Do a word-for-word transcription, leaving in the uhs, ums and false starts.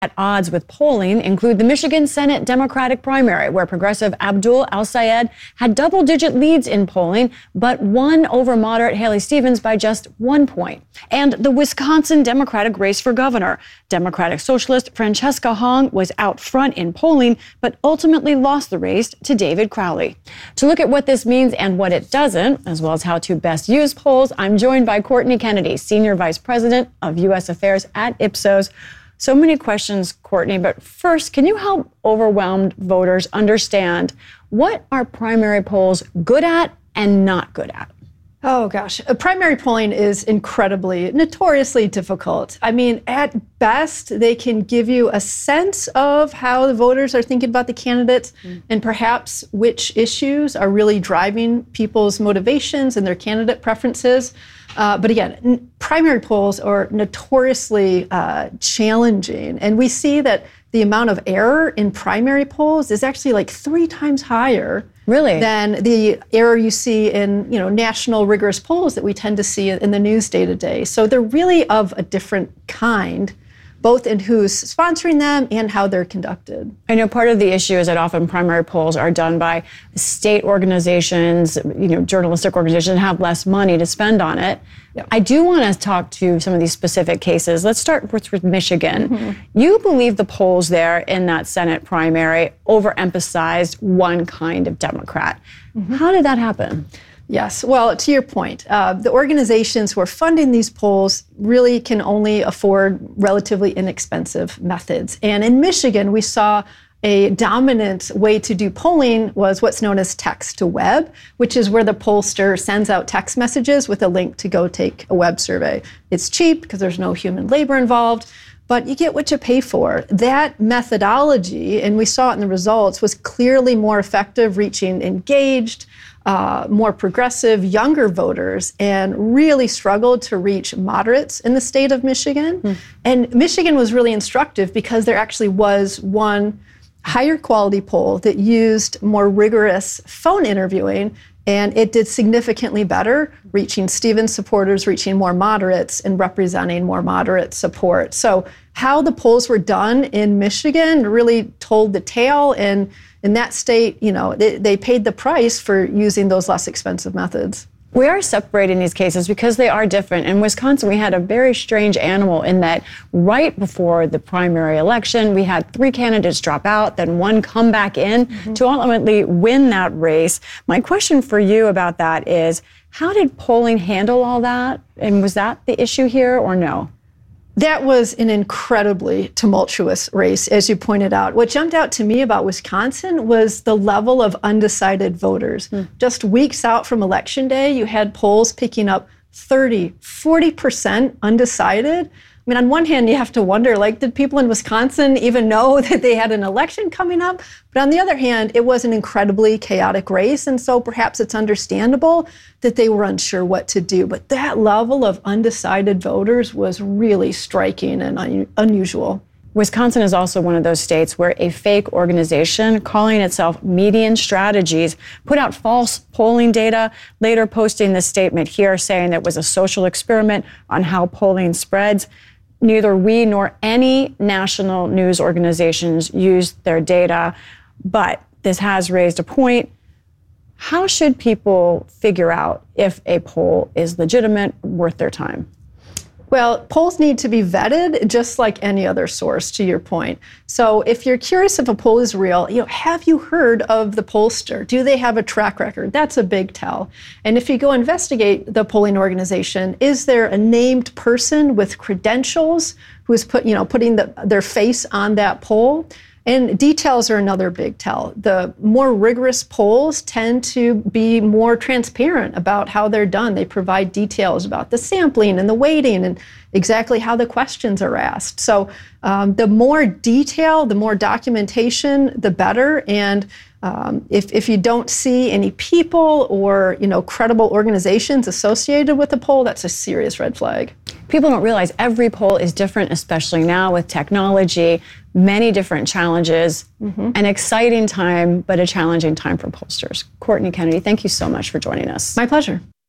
At odds with polling include the Michigan Senate Democratic primary, where progressive Abdul El-Sayed had double-digit leads in polling, but won over moderate Haley Stevens by just one point. And the Wisconsin Democratic race for governor. Democratic socialist Francesca Hong was out front in polling, but ultimately lost the race to David Crowley. To look at what this means and what it doesn't, as well as how to best use polls, I'm joined by Courtney Kennedy, Senior Vice President of U S Affairs at Ipsos. So many questions, Courtney, but first, can you help overwhelmed voters understand what are primary polls good at and not good at? Oh, gosh. Uh, primary polling is incredibly, notoriously difficult. I mean, at best, they can give you a sense of how the voters are thinking about the candidates mm. and perhaps which issues are really driving people's motivations and their candidate preferences. Uh, but again, n- primary polls are notoriously uh, challenging. And we see that the amount of error in primary polls is actually like three times higher really? than the error you see in, you know, national rigorous polls that we tend to see in the news day to day. So they're really of a different kind, both in who's sponsoring them and how they're conducted. I know part of the issue is that often primary polls are done by state organizations, you know, journalistic organizations have less money to spend on it. Yep. I do want to talk to some of these specific cases. Let's start with, with Michigan. Mm-hmm. You believe the polls there in that Senate primary overemphasized one kind of Democrat. Mm-hmm. How did that happen? Yes. Well, to your point, uh, the organizations who are funding these polls really can only afford relatively inexpensive methods. And in Michigan, we saw a dominant way to do polling was what's known as text to web, which is where the pollster sends out text messages with a link to go take a web survey. It's cheap because there's no human labor involved, but you get what you pay for. That methodology, and we saw it in the results, was clearly more effective reaching engaged, Uh, more progressive, younger voters, and really struggled to reach moderates in the state of Michigan. Mm. And Michigan was really instructive because there actually was one higher quality poll that used more rigorous phone interviewing, and it did significantly better, reaching Stevens supporters, reaching more moderates, and representing more moderate support. So how the polls were done in Michigan really told the tale, and in that state, you know, they, they paid the price for using those less expensive methods. We are separating these cases because they are different. In Wisconsin, we had a very strange animal in that right before the primary election, we had three candidates drop out, then one come back in mm-hmm. to ultimately win that race. My question for you about that is, how did polling handle all that? And was that the issue here or no? That was an incredibly tumultuous race, as you pointed out. What jumped out to me about Wisconsin was the level of undecided voters. Mm. Just weeks out from Election Day, you had polls picking up thirty, forty percent undecided. I mean, on one hand, you have to wonder, like, did people in Wisconsin even know that they had an election coming up? But on the other hand, it was an incredibly chaotic race, and so perhaps it's understandable that they were unsure what to do. But that level of undecided voters was really striking and un- unusual. Wisconsin is also one of those states where a fake organization calling itself Median Strategies put out false polling data, later posting this statement here saying it was a social experiment on how polling spreads. Neither we nor any national news organizations used their data, but this has raised a point. How should people figure out if a poll is legitimate, worth their time? Well, polls need to be vetted just like any other source, to your point. So if you're curious if a poll is real, you know, have you heard of the pollster? Do they have a track record? That's a big tell. And if you go investigate the polling organization, is there a named person with credentials who's put, you know, putting the, their face on that poll? And details are another big tell. The more rigorous polls tend to be more transparent about how they're done. They provide details about the sampling and the weighting and exactly how the questions are asked. So um, the more detail, the more documentation, the better. And um, if, if you don't see any people or, you know, credible organizations associated with the poll, that's a serious red flag. People don't realize every poll is different, especially now with technology, many different challenges, mm-hmm. an exciting time, but a challenging time for pollsters. Courtney Kennedy, thank you so much for joining us. My pleasure.